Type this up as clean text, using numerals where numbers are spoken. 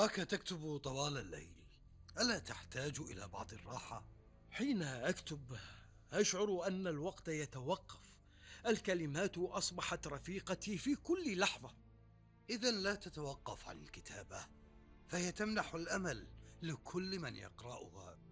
أراك تكتب طوال الليل، ألا تحتاج إلى بعض الراحة؟ حين أكتب أشعر أن الوقت يتوقف. الكلمات أصبحت رفيقتي في كل لحظة. إذا لا تتوقف عن الكتابة، فهي تمنح الأمل لكل من يقرأها.